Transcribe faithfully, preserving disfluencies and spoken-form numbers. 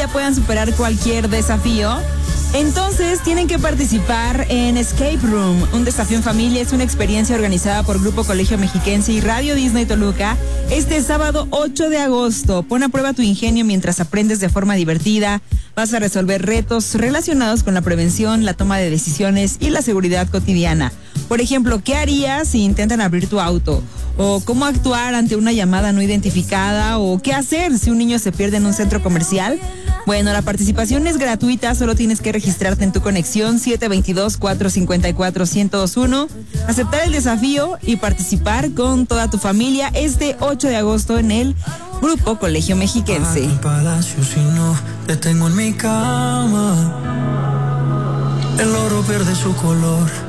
familia puedan superar cualquier desafío. Entonces tienen que participar en Escape Room, un desafío en familia. Es una experiencia organizada por Grupo Colegio Mexiquense y Radio Disney Toluca este sábado ocho de agosto. Pon a prueba tu ingenio mientras aprendes de forma divertida. Vas a resolver retos relacionados con la prevención, la toma de decisiones y la seguridad cotidiana. Por ejemplo, ¿qué harías si intentan abrir tu auto? O cómo actuar ante una llamada no identificada, o qué hacer si un niño se pierde en un centro comercial. Bueno, la participación es gratuita, solo tienes que registrarte en tu conexión siete dos dos, cuatro cinco cuatro, uno cero dos uno, aceptar el desafío y participar con toda tu familia este ocho de agosto en el Grupo Colegio Mexiquense. Palacio, si no te tengo en mi cama, el oro pierde su color.